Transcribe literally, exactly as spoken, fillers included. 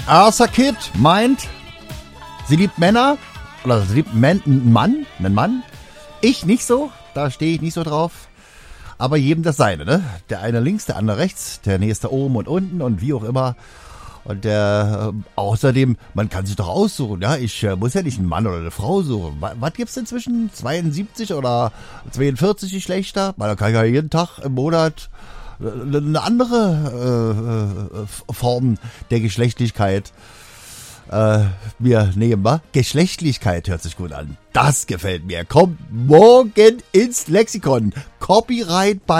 Eartha Kitt meint, sie liebt Männer, oder sie liebt Men, einen Mann, einen Mann. Ich nicht so, da stehe ich nicht so drauf. Aber jedem das seine, ne? Der eine links, der andere rechts, der nächste oben und unten und wie auch immer. Und der, äh, außerdem, man kann sich doch aussuchen, ja? Ich äh, muss ja nicht einen Mann oder eine Frau suchen. Was, was gibt's inzwischen? zweiundsiebzig oder zweiundvierzig Geschlechter? Man kann ja jeden Tag im Monat äh, eine andere äh, äh, Form der Geschlechtlichkeit äh, mir nehmen, wa? Geschlechtlichkeit hört sich gut an. Das gefällt mir. Kommt morgen ins Lexikon. Copyright bei